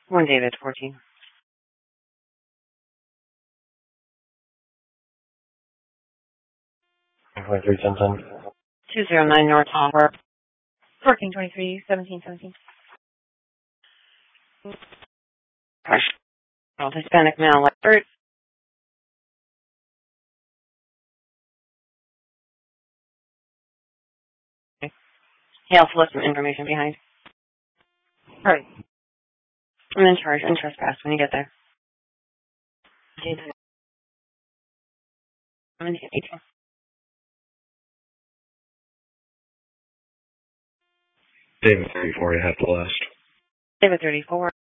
One David, 14. 2310. 209 North Harbor. 1423, 1717. Hispanic male, like third. He also left some information behind. Right. I'm in charge and trespass when you get there. I'm in 18. David 34, you have the last. David 34.